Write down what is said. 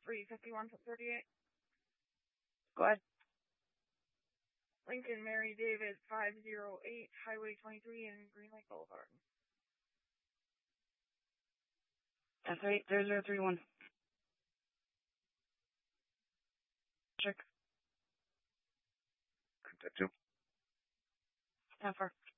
351-38. Go ahead. Lincoln Mary David 508, Highway 23 in Green Lake Boulevard. That's right, 0031. Check. Contact 2. 10-4.